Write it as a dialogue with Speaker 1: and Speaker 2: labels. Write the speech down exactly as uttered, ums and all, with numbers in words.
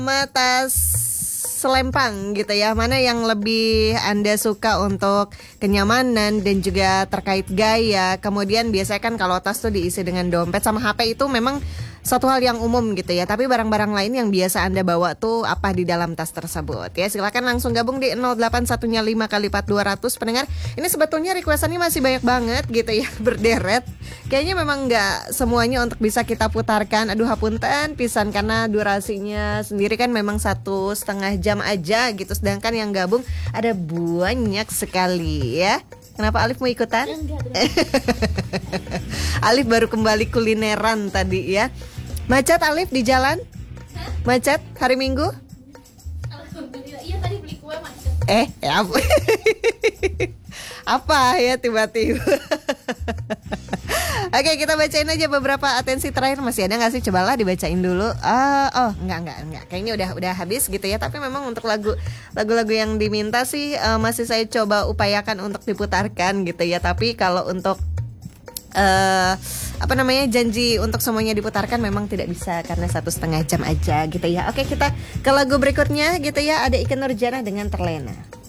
Speaker 1: sama tas selempang gitu ya. Mana yang lebih Anda suka untuk kenyamanan dan juga terkait gaya. Kemudian biasanya kan kalau tas tuh diisi dengan dompet sama H P itu memang satu hal yang umum gitu ya. Tapi barang-barang lain yang biasa Anda bawa tuh apa di dalam tas tersebut ya. Silakan langsung gabung di nol delapan satu lima kali empat dua ratus pendengar. Ini sebetulnya requestannya masih banyak banget gitu ya, berderet. Kayaknya memang nggak semuanya untuk bisa kita putarkan. Aduh hapunten pisan karena durasinya sendiri kan memang satu setengah jam aja gitu. Sedangkan yang gabung ada banyak sekali ya. Kenapa Alif mau ikutan? Alif baru kembali kulineran tadi ya. Macet Alif di jalan? Macet hari Minggu?
Speaker 2: Alhamdulillah, iya tadi beli kue macet.
Speaker 1: Eh, ya apa? Apa ya tiba-tiba? Oke, kita bacain aja beberapa atensi terakhir. Masih ada nggak sih? Cobalah dibacain dulu. Uh, oh, enggak, enggak, enggak. Kayaknya udah udah habis gitu ya. Tapi memang untuk lagu lagu-lagu yang diminta sih uh, masih saya coba upayakan untuk diputarkan gitu ya. Tapi kalau untuk uh, apa namanya janji untuk semuanya diputarkan memang tidak bisa karena satu setengah jam aja gitu ya. Oke, kita ke lagu berikutnya gitu ya. Ada Ikke Nurjanah dengan Terlena.